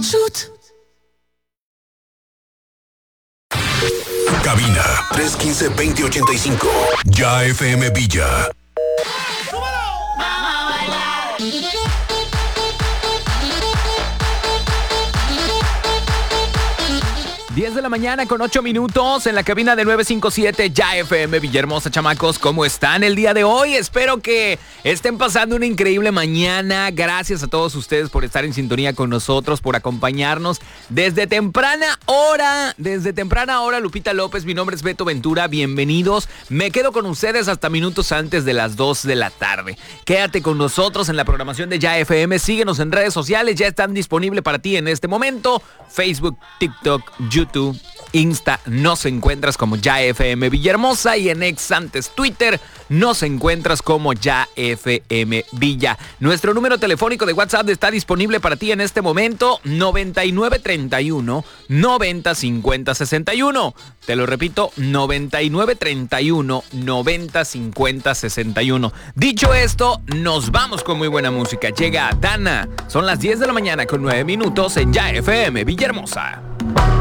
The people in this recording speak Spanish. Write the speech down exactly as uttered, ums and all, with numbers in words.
Shoot. Cabina tres uno cinco, dos cero ocho cinco. Ya F M Villa. diez de la mañana con ocho minutos en la cabina de nueve cinco siete Ya F M Villahermosa, chamacos. ¿Cómo están el día de hoy? Espero que estén pasando una increíble mañana. Gracias a todos ustedes por estar en sintonía con nosotros, por acompañarnos desde temprana hora. Desde temprana hora, Lupita López, mi nombre es Beto Ventura. Bienvenidos. Me quedo con ustedes hasta minutos antes de las dos de la tarde. Quédate con nosotros en la programación de Ya F M. Síguenos en redes sociales. Ya están disponibles para ti en este momento. Facebook, TikTok, YouTube. YouTube, Insta, nos encuentras como Ya F M Villahermosa y en ex antes Twitter nos encuentras como Ya F M Villa. Nuestro número telefónico de WhatsApp está disponible para ti en este momento, noventa y nueve treinta y uno, noventa cincuenta sesenta y uno. Te lo repito, noventa y nueve treinta y uno, noventa cincuenta sesenta y uno. Dicho esto, nos vamos con muy buena música. Llega Dana. Son las diez de la mañana con nueve minutos en Ya F M Villahermosa.